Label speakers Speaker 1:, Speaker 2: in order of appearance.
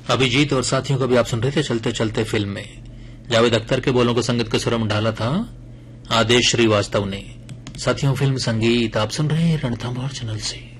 Speaker 1: अभिजीत और साथियों को भी आप सुन रहे थे चलते चलते फिल्म में। जावेद अख्तर के बोलों को संगीत के सुरम डाला था आदेश श्रीवास्तव ने। साथियों, फिल्म संगीत आप सुन रहे हैं रणथंभौर चैनल से।